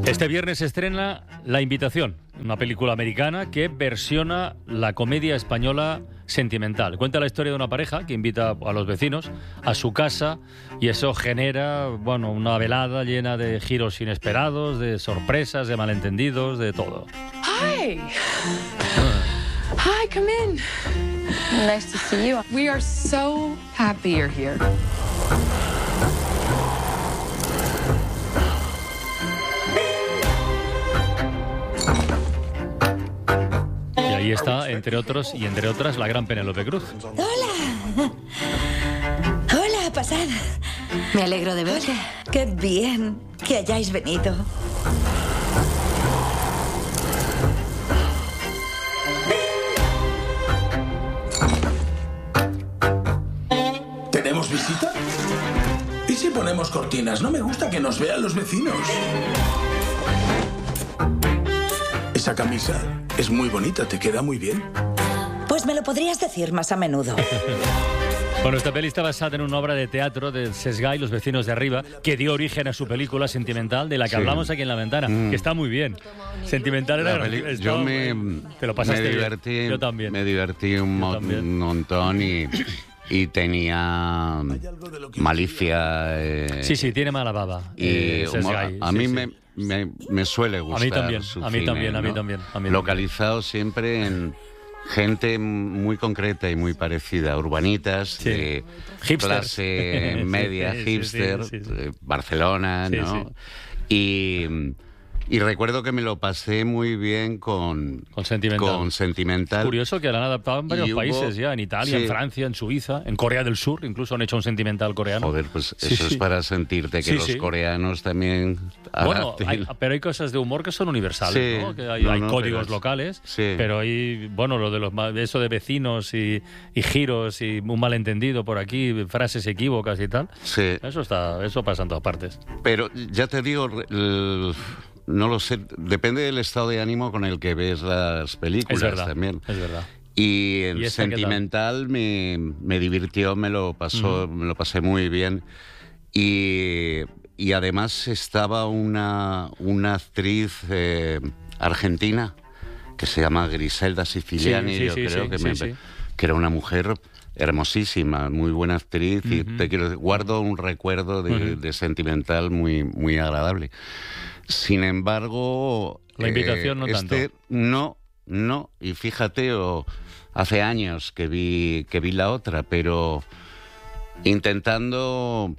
Este viernes se estrena La Invitación, una película americana que versiona la comedia española Sentimental. Cuenta la historia de una pareja que invita a los vecinos a su casa y eso genera, bueno, una velada llena de giros inesperados, de sorpresas, de malentendidos, de todo. Hi. Hi, come in. Nice to see you. We are so happy you're here. Y ahí está, entre otros y entre otras, la gran Penélope Cruz. ¡Hola! ¡Hola, pasad! Me alegro de verte. Hola, qué bien que hayáis venido. ¿Tenemos visita? ¿Y si ponemos cortinas? No me gusta que nos vean los vecinos. Esa camisa es muy bonita, te queda muy bien. Pues me lo podrías decir más a menudo. Bueno, esta peli está basada en una obra de teatro del Sesgay, Los vecinos de arriba, que dio origen a su película Sentimental, de la que hablamos aquí en La Ventana, que está muy bien. Sentimental era... Yo te lo pasaste me divertí, bien. Yo también. Me divertí un montón y tenía malicia. Sí, tiene mala baba. Y Sesgay, a mí me suele gustar. A mí también, su a mí cine, también. Localizado siempre en gente muy concreta y muy parecida, urbanitas, de clase media, hipster, Barcelona, ¿no? Sí. Y recuerdo que me lo pasé muy bien con Sentimental. Es curioso que la han adaptado en varios países ya, en Italia, en Francia, en Suiza, en Corea del Sur, incluso han hecho un Sentimental coreano. Joder, pues eso es para sentirte que los coreanos también... Bueno, pero hay cosas de humor que son universales, ¿no? Que hay códigos locales, pero hay, bueno, eso de vecinos y giros y un malentendido por aquí, frases equívocas y tal. Sí. Eso pasa en todas partes. Pero ya te digo... No lo sé, depende del estado de ánimo con el que ves las películas también. Es verdad. Y en Sentimental me divirtió, me lo pasé muy bien. Y además estaba una actriz argentina que se llama Griselda Siciliani, que era una mujer hermosísima, muy buena actriz, y guardo un recuerdo de Sentimental muy, muy agradable. Sin embargo... La Invitación no tanto. No, y fíjate, hace años que vi la otra, pero intentando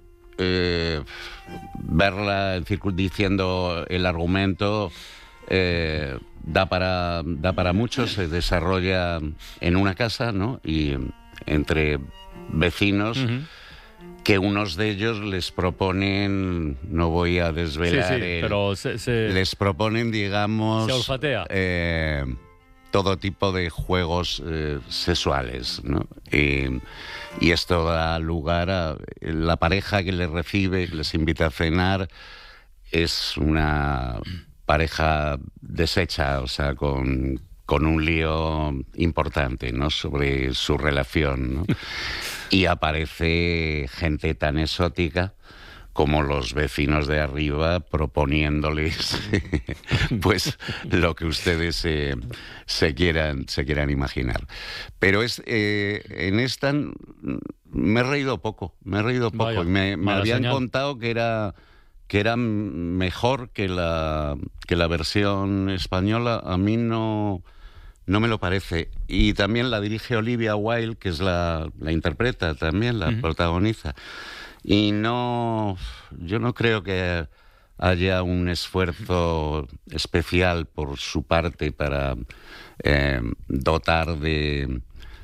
verla, diciendo el argumento, da para mucho, se desarrolla en una casa, ¿no? Y entre vecinos... que unos de ellos les proponen, no voy a desvelar, pero les proponen, digamos, se olfatea. Todo tipo de juegos sexuales, ¿no? Y esto da lugar a la pareja que les recibe, que les invita a cenar, es una pareja deshecha, o sea, con un lío importante, ¿no? Sobre su relación, ¿no? Y aparece gente tan exótica como los vecinos de arriba proponiéndoles pues lo que ustedes se quieran imaginar. Pero en esta me he reído poco. Vaya, y me habían contado que era mejor que la versión española. A mí no me lo parece. Y también la dirige Olivia Wilde, que es la interpreta también, la protagoniza. Y yo no creo que haya un esfuerzo especial por su parte para dotar de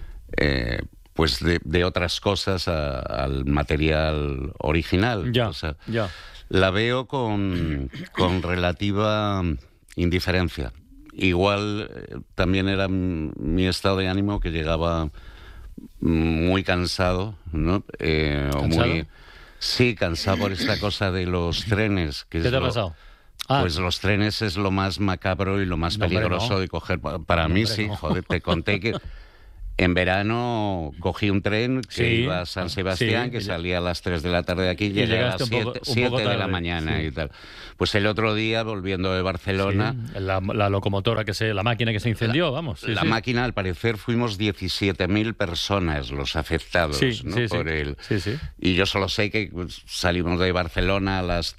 otras cosas al material original. La veo con relativa indiferencia. Igual también era mi estado de ánimo, que llegaba muy cansado, ¿no? ¿Cansado? Cansado por esta cosa de los trenes. ¿Qué te ha pasado? Pues los trenes es lo más macabro y lo más peligroso de coger. Para mí sí, joder, te conté que En verano cogí un tren que iba a San Sebastián, que salía a las 3 de la tarde de aquí y llegaba a las 7 de la mañana y tal. Pues el otro día, volviendo de Barcelona... Sí, la locomotora, la máquina que se incendió, vamos. La máquina, al parecer, fuimos 17.000 personas los afectados por él. Sí. Y yo solo sé que salimos de Barcelona a las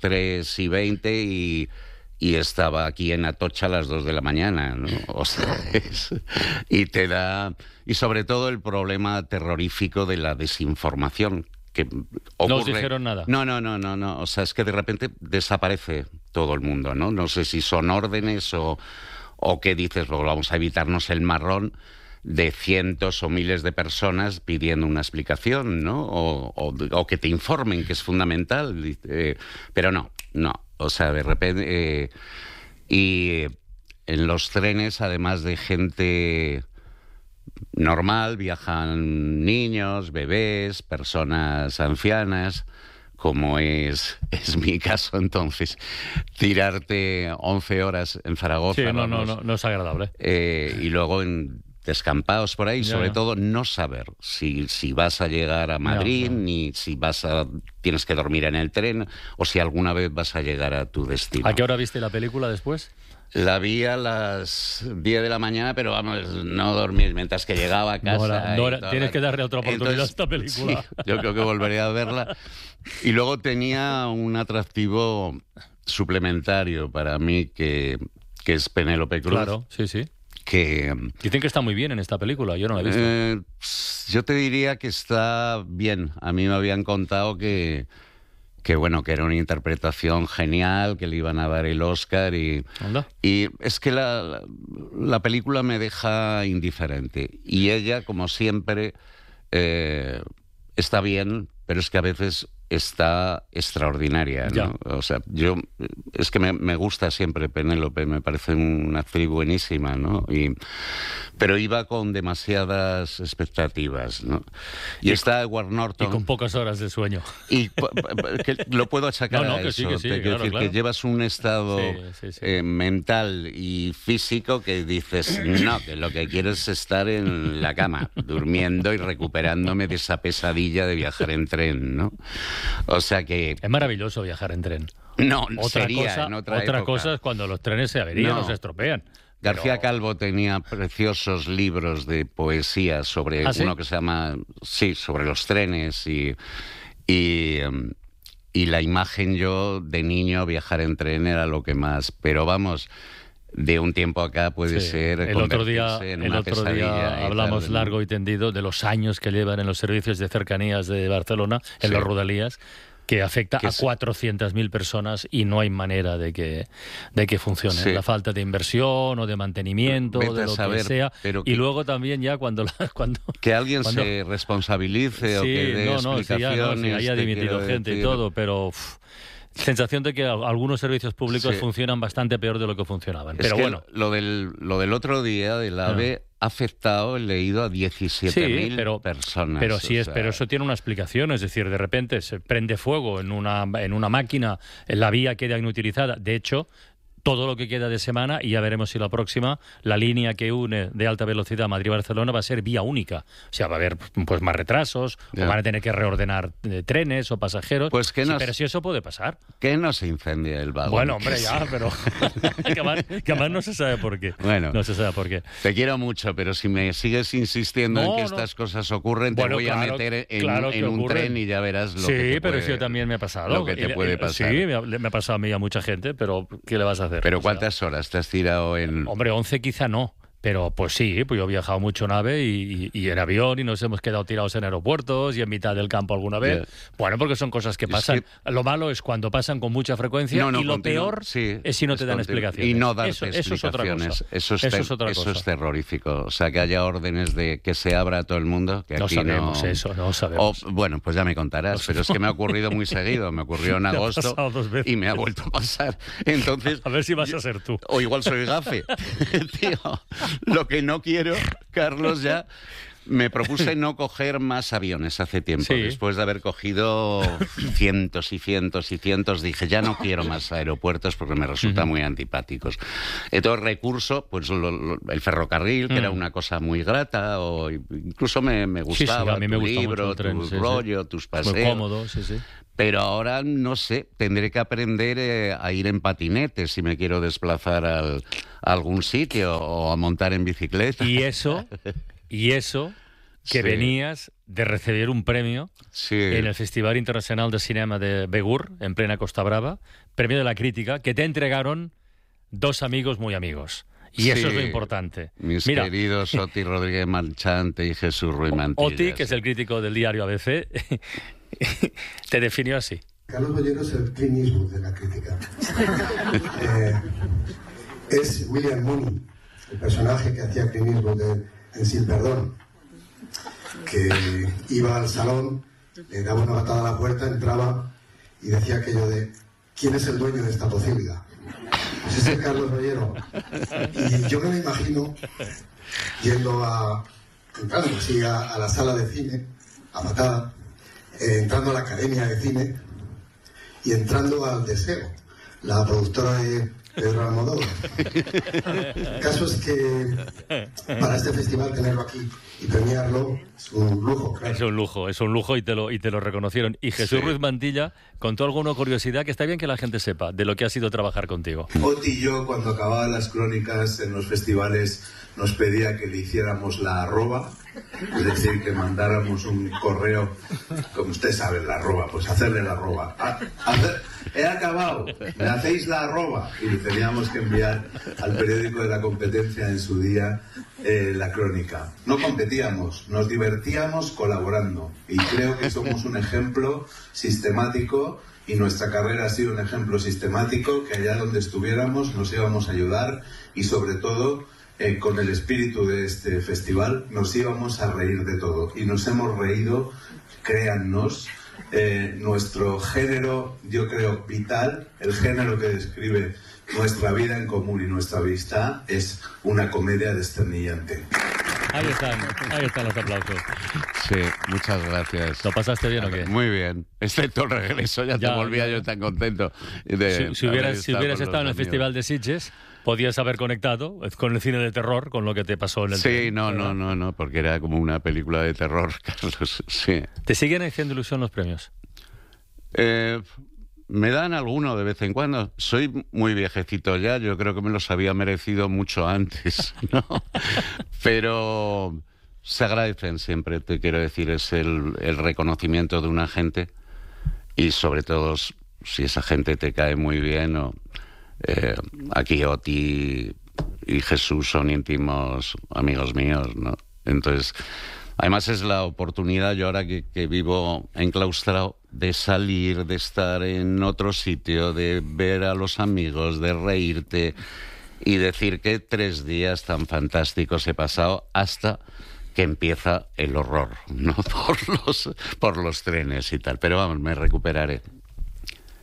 3:20 y estaba aquí en Atocha a las 2 de la mañana, ¿no? O sea, y te da... Y sobre todo el problema terrorífico de la desinformación que ocurre. No os dijeron nada. No. O sea, es que de repente desaparece todo el mundo, ¿no? No sé si son órdenes o qué dices, pues vamos a evitarnos el marrón de cientos o miles de personas pidiendo una explicación, ¿no? O que te informen, que es fundamental. Pero no. O sea, de repente... y en los trenes, además de gente normal, viajan niños, bebés, personas ancianas, como es mi caso. Entonces, tirarte 11 horas en Zaragoza... Sí, no es agradable. Y luego en descampados por ahí, sobre todo no saber si vas a llegar a Madrid, ni si tienes que dormir en el tren, o si alguna vez vas a llegar a tu destino. ¿A qué hora viste la película después? La vi a las 10 de la mañana, pero vamos, no dormir mientras que llegaba a casa. Tienes que darle otra oportunidad a esta película. Sí, yo creo que volveré a verla. Y luego tenía un atractivo suplementario para mí, que es Penélope Cruz. Claro, sí. Que dicen que está muy bien en esta película, yo no la he visto. Yo te diría que está bien. A mí me habían contado que era una interpretación genial, que le iban a dar el Oscar y es que la película me deja indiferente. Y ella, como siempre, está bien, pero es que a veces está extraordinaria, ¿no? O sea, es que me gusta siempre Penélope, me parece una actriz buenísima, ¿no? Pero iba con demasiadas expectativas, ¿no? Y está Edward Norton... Y con pocas horas de sueño. Y que lo puedo achacar a eso. Que sí, te quiero decir claro. Que llevas un estado mental y físico que dices, no, que lo que quiero es estar en la cama, durmiendo y recuperándome de esa pesadilla de viajar en tren, ¿no? O sea que... Es maravilloso viajar en tren. No, otra cosa es cuando los trenes se averían o se estropean. García Calvo tenía preciosos libros de poesía sobre uno que se llama... Sí, sobre los trenes y la imagen, yo de niño viajar en tren era lo que más... Pero vamos, de un tiempo acá puede ser el otro día hablamos tal, largo y tendido de los años que llevan en los servicios de cercanías de Barcelona, en los Rodalías, que afecta a 400.000 personas y no hay manera de que funcione. Sí. La falta de inversión o de mantenimiento, de lo que sea. Y luego también ya cuando que alguien se responsabilice o que dé explicaciones. haya dimitido gente y todo, pero... sensación de que algunos servicios públicos funcionan bastante peor de lo que funcionaban. Pero bueno, lo del otro día del AVE ha afectado, he leído, a 17.000 personas. Pero pero eso tiene una explicación, es decir, de repente se prende fuego en una máquina, la vía queda inutilizada. De hecho, todo lo que queda de semana, y ya veremos si la próxima, la línea que une de alta velocidad Madrid-Barcelona va a ser vía única. O sea, va a haber pues más retrasos, o van a tener que reordenar trenes o pasajeros. Pues pero si eso puede pasar. Que no se incendia el vagón. Bueno, hombre, pero que además no se sabe por qué. Bueno, no se sabe por qué. Te quiero mucho, pero si me sigues insistiendo en que estas cosas ocurren, te voy a meter en un tren y ya verás lo que te pero eso también me ha pasado. Lo que te puede pasar. Sí, me ha pasado a mí y a mucha gente, pero ¿qué le vas a hacer? ¿Pero cuántas horas te has tirado en...? Hombre, 11 quizá no. Pero pues sí, pues yo he viajado mucho en AVE y en avión y nos hemos quedado tirados en aeropuertos y en mitad del campo alguna vez. Bueno, porque son cosas que pasan. Lo malo es cuando pasan con mucha frecuencia y lo peor es si no te dan explicaciones. Y no darte explicaciones. Eso es otra cosa. Eso es terrorífico. O sea, que haya órdenes de que se abra a todo el mundo. Que no aquí sabemos eso, no sabemos. Bueno, pues ya me contarás, pero es que me ha ocurrido muy seguido. Me ocurrió en agosto y me ha vuelto a pasar. Entonces, a ver si vas a ser tú. O igual soy gafe. Tío, lo que no quiero, Carlos, ya Me propuse no coger más aviones hace tiempo. Sí. Después de haber cogido cientos y cientos y cientos, dije, ya no quiero más aeropuertos porque me resultan muy antipáticos. Entonces, recurso, pues el ferrocarril, que era una cosa muy grata, o incluso me gustaba, sí, a mí me tu gusta libro, mucho el tren, tu sí, rollo, tus paseos. Muy cómodo, sí. Pero ahora, no sé, tendré que aprender a ir en patinete si me quiero desplazar a algún sitio o a montar en bicicleta. Y eso que Sí. venías de recibir un premio Sí. en el Festival Internacional de Cinema de Begur, en plena Costa Brava, premio de la crítica, que te entregaron dos amigos muy amigos. Y eso es lo Sí, importante. Mis Mira, queridos Oti Rodríguez Marchante y Jesús Ruiz Mantilla. Oti, que es el crítico del diario ABC, te definió así. Carlos Bollero es el Clint Eastwood de la crítica. Es William Mooney, el personaje que hacía Clint Eastwood en Sin Perdón, que iba al salón, le daba una patada a la puerta, entraba y decía aquello de ¿quién es el dueño de esta posibilidad? Pues ese es Carlos Bollero. Y yo me lo imagino entrando así a la sala de cine, a patada, entrando a la Academia de Cine y entrando al Deseo, la productora de Pedro Almodóvar. El caso es que para este festival tenerlo aquí y premiarlo es un lujo, claro. Es un lujo y te lo reconocieron. Y Jesús Ruiz Mantilla contó alguna curiosidad que está bien que la gente sepa de lo que ha sido trabajar contigo. Oti y yo, cuando acababan las crónicas en los festivales, nos pedía que le hiciéramos la arroba, es decir, que mandáramos un correo, como usted sabe, la arroba, pues hacerle la arroba. He acabado, me hacéis la arroba. Y le teníamos que enviar al periódico de la competencia en su día la crónica. No competíamos, nos divertíamos colaborando. Y creo que somos un ejemplo sistemático, y nuestra carrera ha sido un ejemplo sistemático, que allá donde estuviéramos nos íbamos a ayudar y sobre todo con el espíritu de este festival nos íbamos a reír de todo. Y nos hemos reído, créannos. Nuestro género, yo creo, vital, el género que describe nuestra vida en común y nuestra amistad, es una comedia desternillante. Ahí están los aplausos. Sí, muchas gracias. ¿Lo pasaste bien o qué? Muy bien. Excepto el regreso, ya te volvía yo tan contento. Si hubieras estado en el Festival de Sitges, podías haber conectado con el cine de terror, con lo que te pasó en el Sí, tren, no, porque era como una película de terror, Carlos. Sí. ¿Te siguen haciendo ilusión los premios? Me dan alguno de vez en cuando. Soy muy viejecito ya, yo creo que me los había merecido mucho antes, ¿no? Pero se agradecen siempre, te quiero decir, es el reconocimiento de una gente y sobre todo si esa gente te cae muy bien. Aquí Oti y Jesús son íntimos amigos míos, ¿no? Entonces, además es la oportunidad, yo ahora que vivo enclaustrado, de salir, de estar en otro sitio, de ver a los amigos, de reírte y decir que 3 días tan fantásticos he pasado hasta que empieza el horror, ¿no? Por los trenes y tal. Pero vamos, me recuperaré.